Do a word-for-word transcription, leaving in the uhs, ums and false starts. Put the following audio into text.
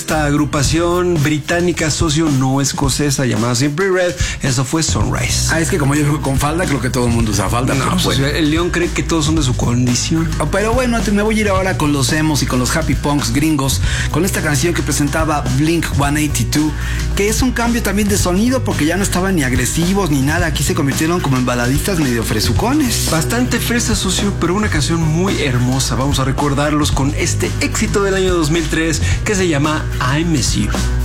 esta agrupación británica socio no escocesa llamada Simply Red. Eso fue Sunrise. Ah, es que como yo digo con falda, creo que todo el mundo usa falda. No, pues bueno. el León cree que todos son de su condición. Pero bueno, me voy a ir ahora con los emos y con los happy punks gringos, con esta canción que presentaba Blink ciento ochenta y dos, que es un cambio también de sonido porque ya no estaban ni agresivos ni nada. Aquí se convirtieron como en baladistas medio fresucones. Bastante fresa, socio, pero una canción muy hermosa. Vamos a recordarlos con este éxito del año dos mil tres que se llama I Miss You.